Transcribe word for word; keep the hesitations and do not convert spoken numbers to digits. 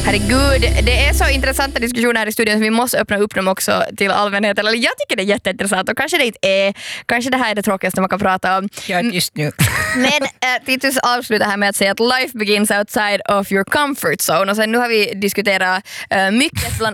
Herregud, det är så intressanta diskussioner här i studion så vi måste öppna upp dem också till allmänheten. Eller jag tycker det är jätteintressant och kanske det inte är, kanske det här är det tråkigaste man kan prata om. Ja, just nu. Men äh, Titus avslutar här med att säga att life begins outside of your comfort zone. Och sen nu har vi diskuterat äh, mycket bland